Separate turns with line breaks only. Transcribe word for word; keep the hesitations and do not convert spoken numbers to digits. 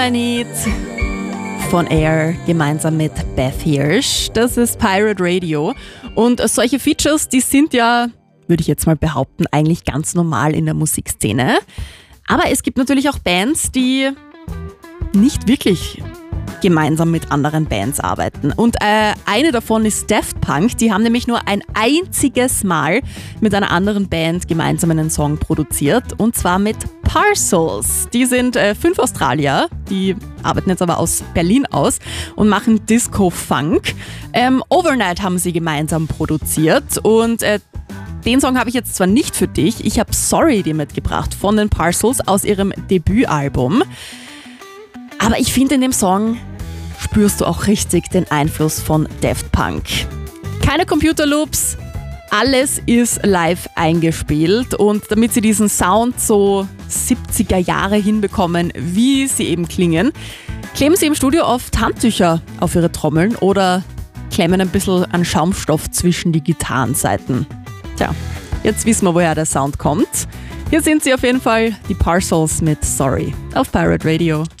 I Need von Air gemeinsam mit Beth Hirsch. Das ist Pirate Radio. Und solche Features, die sind ja, würde ich jetzt mal behaupten, eigentlich ganz normal in der Musikszene. Aber es gibt natürlich auch Bands, die nicht wirklich gemeinsam mit anderen Bands arbeiten. Und äh, eine davon ist Daft Punk. Die haben nämlich nur ein einziges Mal mit einer anderen Band gemeinsam einen Song produziert. Und zwar mit Parcels. Die sind äh, fünf Australier. Die arbeiten jetzt aber aus Berlin aus und machen Disco-Funk. Ähm, Overnight haben sie gemeinsam produziert. Und äh, den Song habe ich jetzt zwar nicht für dich. Ich habe Sorry dir mitgebracht von den Parcels aus ihrem Debütalbum. Aber ich finde, in dem Song spürst du auch richtig den Einfluss von Daft Punk. Keine Computerloops, alles ist live eingespielt und damit sie diesen Sound so siebziger Jahre hinbekommen, wie sie eben klingen, kleben sie im Studio oft Handtücher auf ihre Trommeln oder klemmen ein bisschen an Schaumstoff zwischen die Gitarrensaiten. Tja, jetzt wissen wir, woher der Sound kommt. Hier sind sie auf jeden Fall, die Parcels mit Sorry auf Pirate Radio.